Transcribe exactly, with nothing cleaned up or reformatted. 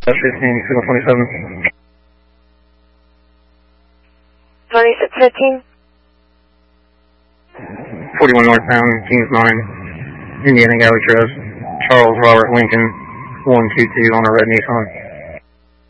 fifteen, signal twenty-seven. twenty-six fifteen. forty-one northbound, Kings nine, Indiana Galley Trails, Charles Robert Lincoln, one two two on a red Nissan.